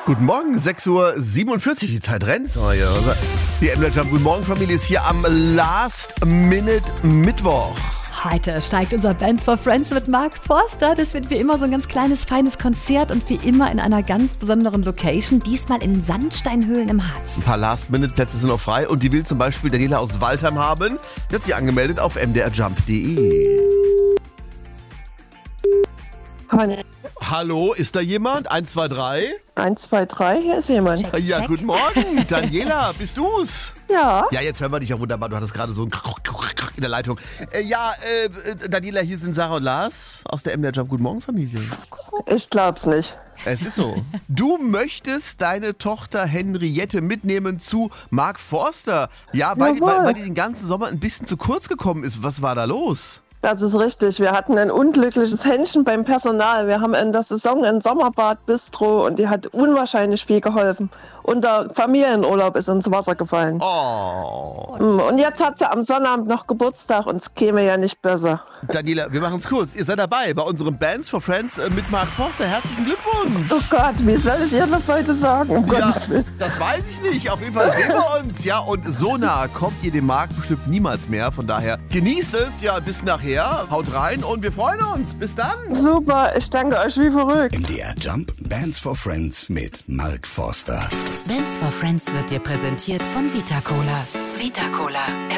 Guten Morgen, 6:47 Uhr, die Zeit rennt. So, ja. Die MDR Jump Guten Morgen Familie ist hier am Last-Minute-Mittwoch. Heute steigt unser Bands for Friends mit Mark Forster. Das wird wie immer so ein ganz kleines, feines Konzert und wie immer in einer ganz besonderen Location, diesmal in Sandsteinhöhlen im Harz. Ein paar Last-Minute-Plätze sind noch frei und die will zum Beispiel Daniela aus Waldheim haben. Die hat sich angemeldet auf mdrjump.de. Hallo, ist da jemand? 1, 2, 3? 1, 2, 3, hier ist jemand. Check. Ja, guten Morgen. Daniela, bist du's? Ja. Ja, jetzt hören wir dich ja wunderbar. Du hattest gerade so ein in der Leitung. Daniela, hier sind Sarah und Lars aus der MDR Jump Guten Morgen Familie. Ich glaub's nicht. Es ist so. Du möchtest deine Tochter Henriette mitnehmen zu Mark Forster. Ja, weil die den ganzen Sommer ein bisschen zu kurz gekommen ist. Was war da los? Das ist richtig. Wir hatten ein unglückliches Händchen beim Personal. Wir haben in der Saison ein Sommerbad-Bistro und die hat unwahrscheinlich viel geholfen. Und der Familienurlaub ist ins Wasser gefallen. Oh. Und jetzt hat sie am Sonnabend noch Geburtstag und es käme ja nicht besser. Daniela, wir machen es kurz. Ihr seid dabei bei unserem Bands for Friends mit Mark Forster. Herzlichen Glückwunsch. Oh Gott, wie soll ich ihr das heute sagen? Um Gottes Willen. Das weiß ich nicht. Auf jeden Fall sehen wir uns. Ja, und so nah kommt ihr dem Mark bestimmt niemals mehr. Von daher genießt es. Ja, bis nachher. Haut rein und wir freuen uns. Bis dann. Super, ich danke euch wie verrückt. MDR Jump Bands for Friends mit Mark Forster. Bands for Friends wird dir präsentiert von Vita Cola. Vita Cola.